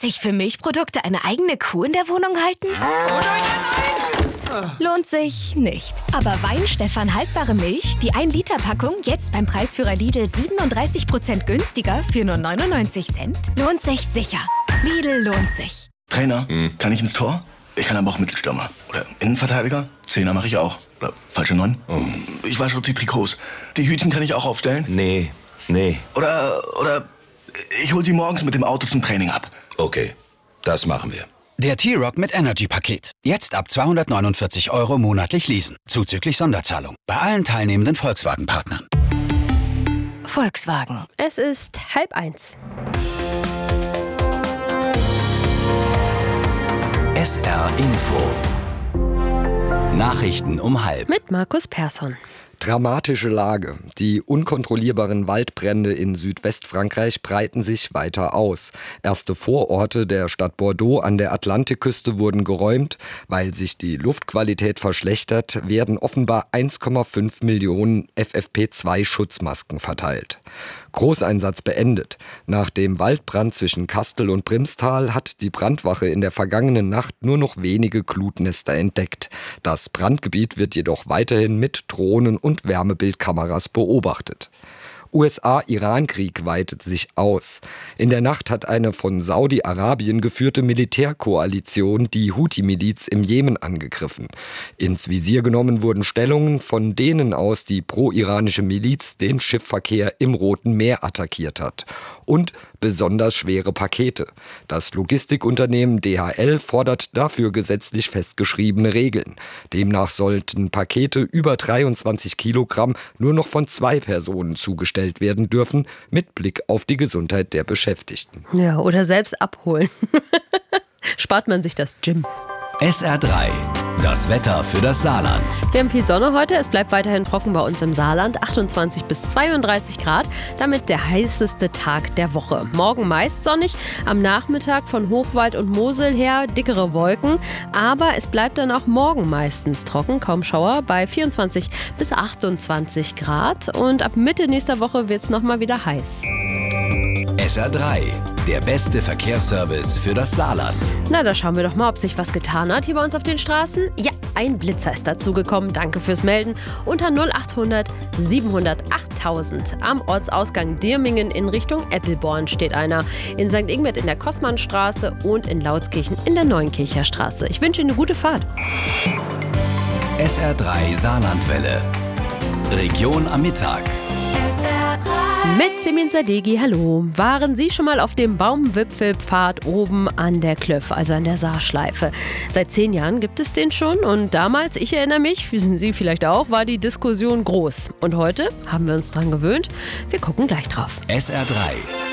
sich für Milchprodukte eine eigene Kuh in der Wohnung halten? Lohnt sich nicht. Aber Weinstefan haltbare Milch, die 1-Liter-Packung, jetzt beim Preisführer Lidl 37% günstiger für nur 99 Cent, lohnt sich sicher. Lidl lohnt sich. Trainer, kann ich ins Tor? Ich kann aber auch Mittelstürmer. Oder Innenverteidiger? Zehner mache ich auch. Oder falsche 9? Ich wasche auch die Trikots. Die Hütchen kann ich auch aufstellen? Nee. Oder ich hol sie morgens mit dem Auto zum Training ab. Okay, das machen wir. Der T-Rock mit Energy-Paket. Jetzt ab 249 € monatlich leasen. Zuzüglich Sonderzahlung. Bei allen teilnehmenden Volkswagen-Partnern. Volkswagen. Es ist 12:30. SR Info. Nachrichten um 12:30. Mit Markus Persson. Dramatische Lage. Die unkontrollierbaren Waldbrände in Südwestfrankreich breiten sich weiter aus. Erste Vororte der Stadt Bordeaux an der Atlantikküste wurden geräumt. Weil sich die Luftqualität verschlechtert, werden offenbar 1,5 Millionen FFP2-Schutzmasken verteilt. Großeinsatz beendet. Nach dem Waldbrand zwischen Kastel und Brimstal hat die Brandwache in der vergangenen Nacht nur noch wenige Glutnester entdeckt. Das Brandgebiet wird jedoch weiterhin mit Drohnen und Wärmebildkameras beobachtet. USA-Iran-Krieg weitet sich aus. In der Nacht hat eine von Saudi-Arabien geführte Militärkoalition die Houthi-Miliz im Jemen angegriffen. Ins Visier genommen wurden Stellungen, von denen aus die pro-iranische Miliz den Schiffsverkehr im Roten Meer attackiert hat. Und besonders schwere Pakete. Das Logistikunternehmen DHL fordert dafür gesetzlich festgeschriebene Regeln. Demnach sollten Pakete über 23 Kilogramm nur noch von 2 Personen zugestellt werden dürfen, mit Blick auf die Gesundheit der Beschäftigten. Ja, oder selbst abholen. Spart man sich das Gym. SR3. Das Wetter für das Saarland. Wir haben viel Sonne heute. Es bleibt weiterhin trocken bei uns im Saarland. 28 bis 32 Grad. Damit der heißeste Tag der Woche. Morgen meist sonnig. Am Nachmittag von Hochwald und Mosel her dickere Wolken. Aber es bleibt dann auch morgen meistens trocken. Kaum Schauer bei 24 bis 28 Grad. Und ab Mitte nächster Woche wird es nochmal wieder heiß. SR3. Der beste Verkehrsservice für das Saarland. Na, da schauen wir doch mal, ob sich was getan hat hier bei uns auf den Straßen. Ja, ein Blitzer ist dazugekommen. Danke fürs Melden. Unter 0800 700 8000. Am Ortsausgang Dirmingen in Richtung Eppelborn steht einer. In St. Ingbert in der Kossmannstraße und in Lautskirchen in der Neunkircher Straße. Ich wünsche Ihnen eine gute Fahrt. SR3 Saarlandwelle. Region am Mittag. Mit Semin Sadeghi, hallo. Waren Sie schon mal auf dem Baumwipfelpfad oben an der Klöff, also an der Saarschleife? Seit 10 Jahren gibt es den schon und damals, ich erinnere mich, wissen Sie vielleicht auch, war die Diskussion groß. Und heute haben wir uns dran gewöhnt. Wir gucken gleich drauf. SR3.